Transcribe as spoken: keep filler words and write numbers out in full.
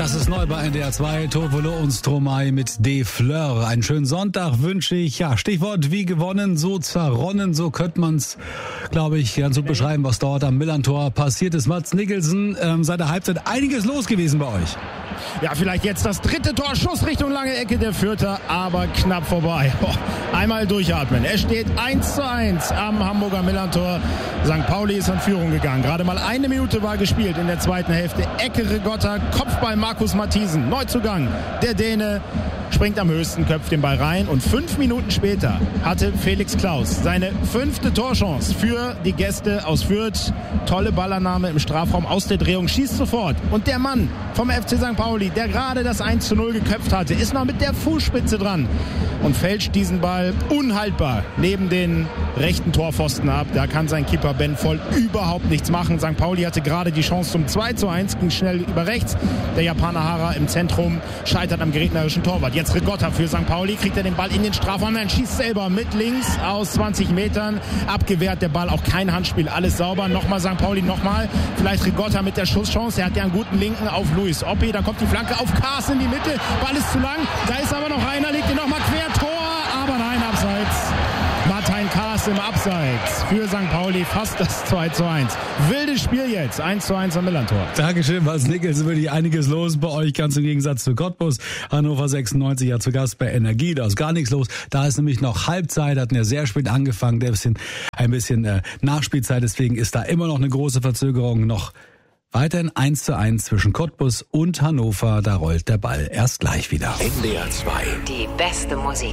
Das ist neu bei N D R zwei, Tovolo und Stromae mit De Fleur. Einen schönen Sonntag wünsche ich. Ja, Stichwort wie gewonnen, so zerronnen, so könnte man es, glaube ich, ganz so beschreiben, was dort am Millantor passiert ist. Mats Nicholson, ähm, seit der Halbzeit einiges los gewesen bei euch. Ja, vielleicht jetzt das dritte Tor, Schuss Richtung lange Ecke der Fürther, aber knapp vorbei. Boah, einmal durchatmen. Es steht eins zu eins am Hamburger Millantor. Sankt Pauli ist in Führung gegangen. Gerade mal eine Minute war gespielt in der zweiten Hälfte. Ecke Rigotta, Kopfball Markus Matthiesen. Neuzugang, der Däne, springt am höchsten, köpft den Ball rein. Und fünf Minuten später hatte Felix Klaus seine fünfte Torchance für die Gäste aus Fürth. Tolle Ballannahme im Strafraum aus der Drehung, schießt sofort. Und der Mann vom F C Sankt Pauli, der gerade das eins zu null geköpft hatte, ist noch mit der Fußspitze dran und fälscht diesen Ball unhaltbar neben den rechten Torpfosten ab. Da kann sein Keeper Ben Voll überhaupt nichts machen. Sankt Pauli hatte gerade die Chance zum zwei zu eins, ging schnell über rechts. Der Japaner Hara im Zentrum scheitert am gegnerischen Torwart. Jetzt Rigotta für Sankt Pauli, kriegt er den Ball in den Strafraum, dann schießt selber mit links aus zwanzig Metern. Abgewehrt der Ball, auch kein Handspiel, alles sauber. Nochmal Sankt Pauli, nochmal. Vielleicht Rigotta mit der Schusschance. Er hat ja einen guten Linken auf Luis Oppi. Da kommt die Flanke auf Kaas in die Mitte. Ball ist zu lang. Da ist aber noch einer, legt ihn nochmal quer. Tor, aber nein, abseits. Martin Kaas im Abseits für Sankt Pauli, fast das zwei zu eins. Wildes Spiel jetzt, eins zu eins am Millantor. Dankeschön, Mats Nicholson, wirklich einiges los bei euch, ganz im Gegensatz zu Cottbus. Hannover sechsundneunzig ja zu Gast bei Energie, da ist gar nichts los. Da ist nämlich noch Halbzeit, hatten ja sehr spät angefangen, ein bisschen, ein bisschen äh, Nachspielzeit, deswegen ist da immer noch eine große Verzögerung noch. Weiterhin eins zu eins zwischen Cottbus und Hannover, da rollt der Ball erst gleich wieder. N D R zwei. Die beste Musik.